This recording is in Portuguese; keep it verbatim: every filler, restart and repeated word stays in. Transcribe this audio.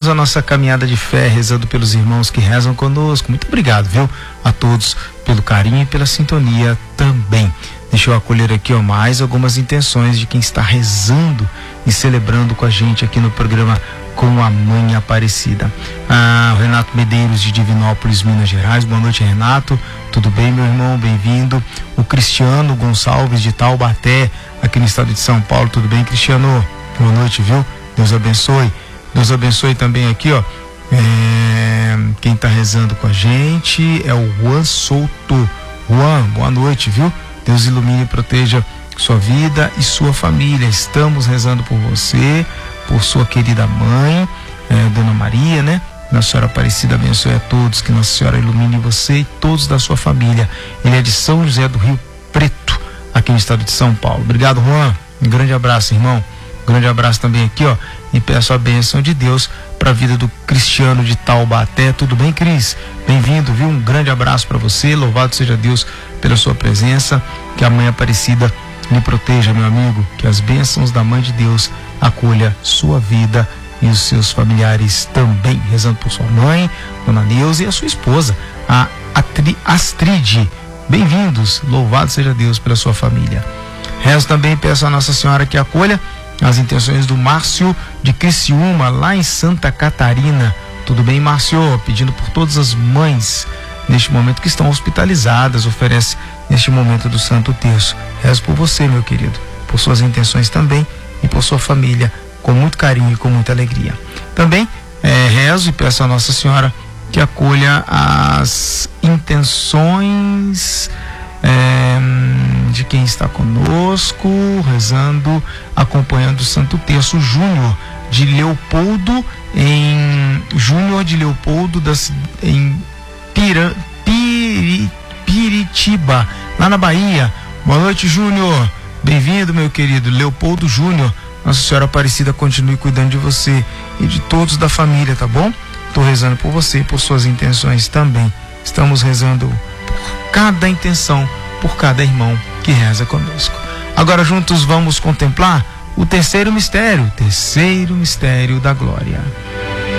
a nossa caminhada de fé, rezando pelos irmãos que rezam conosco. Muito obrigado, viu? A todos pelo carinho e pela sintonia também. Deixa eu acolher aqui, ó, mais algumas intenções de quem está rezando e celebrando com a gente aqui no programa Com a Mãe Aparecida. Ah, o Renato Medeiros, de Divinópolis, Minas Gerais. Boa noite, Renato. Tudo bem, meu irmão? Bem-vindo. O Cristiano Gonçalves, de Taubaté, aqui no estado de São Paulo. Tudo bem, Cristiano? Boa noite, viu? Deus abençoe. Deus abençoe também aqui, ó. É, quem está rezando com a gente é o Juan Souto. Juan, boa noite, viu? Deus ilumine e proteja sua vida e sua família. Estamos rezando por você, por sua querida mãe, é, Dona Maria, né? Nossa Senhora Aparecida abençoe a todos, que Nossa Senhora ilumine você e todos da sua família. Ele é de São José do Rio Preto, aqui no estado de São Paulo. Obrigado, Juan. Um grande abraço, irmão. Um grande abraço também aqui, ó. E peço a bênção de Deus para a vida do Cristiano de Taubaté. Tudo bem, Cris? Bem-vindo, viu? Um grande abraço para você. Louvado seja Deus pela sua presença. Que a Mãe Aparecida lhe proteja, meu amigo. Que as bênçãos da Mãe de Deus acolha sua vida e os seus familiares também. Rezando por sua mãe, Dona Neuza, e a sua esposa, a Atri, Astrid. Bem-vindos. Louvado seja Deus pela sua família. Rezo também, peço a Nossa Senhora que acolha as intenções do Márcio de Criciúma, lá em Santa Catarina. Tudo bem, Márcio? Pedindo por todas as mães neste momento que estão hospitalizadas, oferece neste momento do Santo Terço. Rezo por você, meu querido, por suas intenções também e por sua família, com muito carinho e com muita alegria. Também é, rezo e peço a Nossa Senhora que acolha as intenções É, de quem está conosco, rezando, acompanhando o Santo Terço. Júnior de Leopoldo, em Júnior de Leopoldo das, em Pira, Piri, Piritiba, lá na Bahia. Boa noite, Júnior. Bem-vindo, meu querido Leopoldo Júnior. Nossa Senhora Aparecida continue cuidando de você e de todos da família, tá bom? Estou rezando por você e por suas intenções também. Estamos rezando cada intenção, por cada irmão que reza conosco. Agora juntos vamos contemplar o terceiro mistério, o terceiro mistério da glória.